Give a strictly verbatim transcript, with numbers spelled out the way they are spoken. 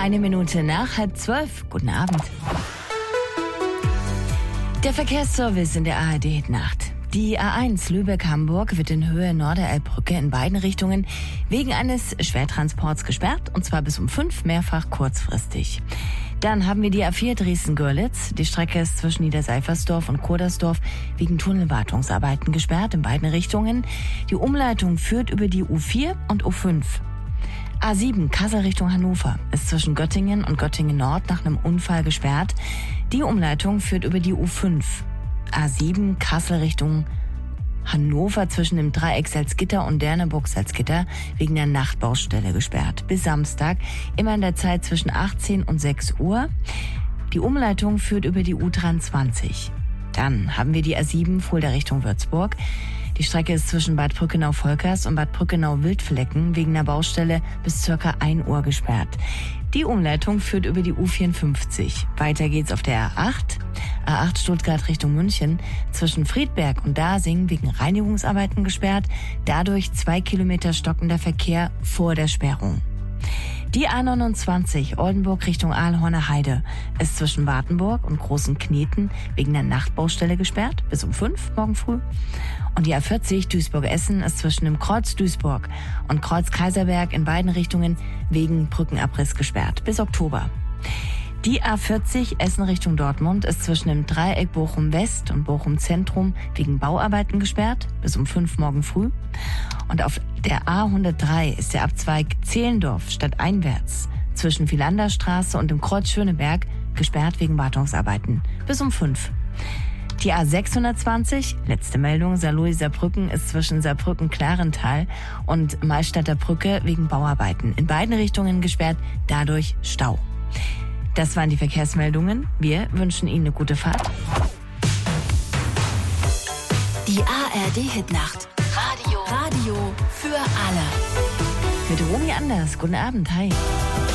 Eine Minute nach halb zwölf. Guten Abend. Der Verkehrsservice in der A R D-Nacht. Die A eins Lübeck-Hamburg wird in Höhe Norderelbbrücke in beiden Richtungen wegen eines Schwertransports gesperrt, und zwar bis um fünf, mehrfach kurzfristig. Dann haben wir die A vier Dresden-Görlitz. Die Strecke ist zwischen Niederseifersdorf und Kurdersdorf wegen Tunnelwartungsarbeiten gesperrt in beiden Richtungen. Die Umleitung führt über die U vier und U fünf. A sieben Kassel Richtung Hannover ist zwischen Göttingen und Göttingen Nord nach einem Unfall gesperrt. Die Umleitung führt über die U fünf. A sieben Kassel Richtung Hannover zwischen dem Dreieck Salzgitter und Derneburg Salzgitter wegen der Nachtbaustelle gesperrt. Bis Samstag, immer in der Zeit zwischen achtzehn und sechs Uhr. Die Umleitung führt über die U dreiundzwanzig. Dann haben wir die A sieben Fulda Richtung Würzburg. Die Strecke ist zwischen Bad Brückenau-Volkers und Bad Brückenau-Wildflecken wegen der Baustelle bis ca. ein Uhr gesperrt. Die Umleitung führt über die U vierundfünfzig. Weiter geht's auf der A acht. A acht Stuttgart Richtung München zwischen Friedberg und Dasing wegen Reinigungsarbeiten gesperrt. Dadurch zwei Kilometer stockender Verkehr vor der Sperrung. Die A neunundzwanzig Oldenburg Richtung Aalhorner Heide ist zwischen Wartenburg und Großen Kneten wegen der Nachtbaustelle gesperrt, bis um fünf morgen früh. Und die A vierzig Duisburg-Essen ist zwischen dem Kreuz Duisburg und Kreuz Kaiserberg in beiden Richtungen wegen Brückenabriss gesperrt, bis Oktober. Die A vierzig Essen Richtung Dortmund ist zwischen dem Dreieck Bochum West und Bochum Zentrum wegen Bauarbeiten gesperrt, bis um fünf morgen früh. Und auf der A hundertdrei ist der Abzweig Zehlendorf stadteinwärts zwischen Philanderstraße und dem Kreuz Schöneberg gesperrt wegen Wartungsarbeiten, bis um fünf. Die A sechshundertzwanzig, letzte Meldung, Saarlouis-Saarbrücken ist zwischen Saarbrücken-Klarental und Mahlstadter Brücke wegen Bauarbeiten. In beiden Richtungen gesperrt, dadurch Stau. Das waren die Verkehrsmeldungen. Wir wünschen Ihnen eine gute Fahrt. Die A R D-Hitnacht. Radio. Radio für alle. Mit Romy Anders. Guten Abend. Hi.